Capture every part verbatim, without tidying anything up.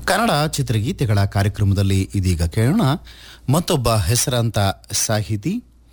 ಕನ್ನಡ ಚಿತ್ರಗೀತೆಗಳ ಕಾರ್ಯಕ್ರಮದಲ್ಲಿ ಇದೀಗ ಕೇಳೋಣ ಮತ್ತೊಬ್ಬ ಹೆಸರಾಂತ ಸಾಹಿತಿ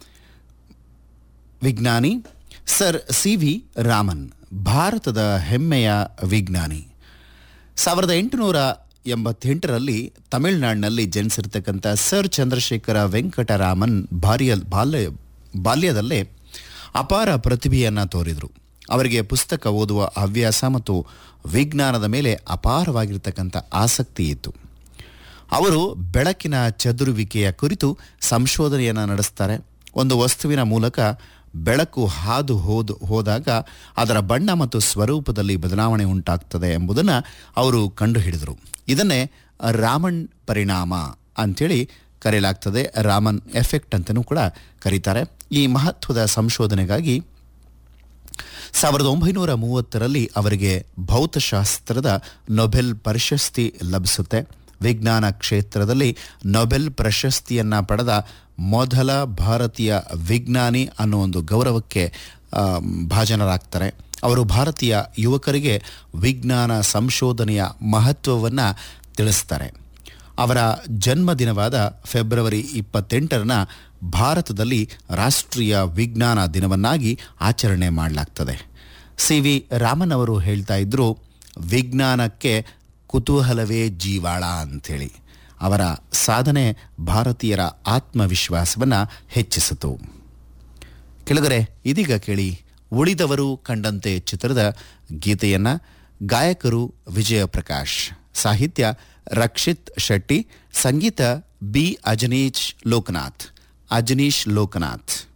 ವಿಜ್ಞಾನಿ ಸರ್ ಸಿ ವಿ ರಾಮನ್, ಭಾರತದ ಹೆಮ್ಮೆಯ ವಿಜ್ಞಾನಿ. ಸಾವಿರದ ಎಂಟುನೂರ ಎಂಬತ್ತೆಂಟರಲ್ಲಿ ತಮಿಳುನಾಡಿನಲ್ಲಿ ಜನಿಸಿರ್ತಕ್ಕಂಥ ಸರ್ ಚಂದ್ರಶೇಖರ ವೆಂಕಟರಾಮನ್ ಬಾಲ್ಯ ಬಾಲ್ಯ ಬಾಲ್ಯದಲ್ಲೇ ಅಪಾರ ಪ್ರತಿಭೆಯನ್ನು ತೋರಿದರು. ಅವರಿಗೆ ಪುಸ್ತಕ ಓದುವ ಹವ್ಯಾಸ ಮತ್ತು ವಿಜ್ಞಾನದ ಮೇಲೆ ಅಪಾರವಾಗಿರ್ತಕ್ಕಂಥ ಆಸಕ್ತಿ ಇತ್ತು. ಅವರು ಬೆಳಕಿನ ಚದುರುವಿಕೆಯ ಕುರಿತು ಸಂಶೋಧನೆಯನ್ನು ನಡೆಸ್ತಾರೆ. ಒಂದು ವಸ್ತುವಿನ ಮೂಲಕ ಬೆಳಕು ಹಾದು ಹೋದು ಹೋದಾಗ ಅದರ ಬಣ್ಣ ಮತ್ತು ಸ್ವರೂಪದಲ್ಲಿ ಬದಲಾವಣೆ ಉಂಟಾಗ್ತದೆ ಎಂಬುದನ್ನು ಅವರು ಕಂಡುಹಿಡಿದರು. ಇದನ್ನೇ ರಾಮನ್ ಪರಿಣಾಮ ಅಂಥೇಳಿ ಕರೆಯಲಾಗ್ತದೆ. ರಾಮನ್ ಎಫೆಕ್ಟ್ ಅಂತಲೂ ಕೂಡ ಕರೀತಾರೆ. ಈ ಮಹತ್ವದ ಸಂಶೋಧನೆಗಾಗಿ ಸಾವಿರದ ಒಂಬೈನೂರ ಮೂವತ್ತರಲ್ಲಿ ಅವರಿಗೆ ಭೌತಶಾಸ್ತ್ರದ ನೊಬೆಲ್ ಪ್ರಶಸ್ತಿ ಲಭಿಸುತ್ತೆ. ವಿಜ್ಞಾನ ಕ್ಷೇತ್ರದಲ್ಲಿ ನೊಬೆಲ್ ಪ್ರಶಸ್ತಿಯನ್ನು ಪಡೆದ ಮೊದಲ ಭಾರತೀಯ ವಿಜ್ಞಾನಿ ಅನ್ನೋ ಒಂದು ಗೌರವಕ್ಕೆ ಭಾಜನರಾಗ್ತಾರೆ. ಅವರು ಭಾರತೀಯ ಯುವಕರಿಗೆ ವಿಜ್ಞಾನ ಸಂಶೋಧನೆಯ ಮಹತ್ವವನ್ನು ತಿಳಿಸ್ತಾರೆ. ಅವರ ಜನ್ಮದಿನವಾದ ಫೆಬ್ರವರಿ ಇಪ್ಪತ್ತೆಂಟರನ್ನ ಭಾರತದಲ್ಲಿ ರಾಷ್ಟ್ರೀಯ ವಿಜ್ಞಾನ ದಿನವನ್ನಾಗಿ ಆಚರಣೆ ಮಾಡಲಾಗ್ತದೆ. ಸಿ ವಿ ರಾಮನ್ ಅವರು ಹೇಳ್ತಾ ಇದ್ದರು, ವಿಜ್ಞಾನಕ್ಕೆ ಕುತೂಹಲವೇ ಜೀವಾಳ ಅಂಥೇಳಿ. ಅವರ ಸಾಧನೆ ಭಾರತೀಯರ ಆತ್ಮವಿಶ್ವಾಸವನ್ನು ಹೆಚ್ಚಿಸಿತು. ಕೆಳಗರೆ ಇದೀಗ ಕೇಳಿ ಉಳಿದವರು ಕಂಡಂತೆ ಚಿತ್ರದ ಗೀತೆಯನ್ನು. ಗಾಯಕರು ವಿಜಯ ಪ್ರಕಾಶ್, ಸಾಹಿತ್ಯ ರಕ್ಷಿತ್ ಶೆಟ್ಟಿ, ಸಂಗೀತ ಬಿ ಅಜನೀಶ್ ಲೋಕನಾಥ್ ಅಜನೀಶ್ ಲೋಕನಾಥ್.